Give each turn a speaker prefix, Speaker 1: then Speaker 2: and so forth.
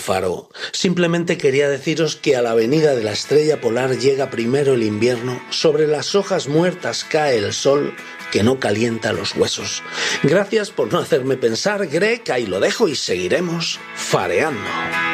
Speaker 1: Faro. Simplemente quería deciros que a la avenida de la estrella polar llega primero el invierno, sobre las hojas muertas cae el sol que no calienta los huesos. Gracias por no hacerme pensar, Greg, ahí lo dejo y seguiremos fareando.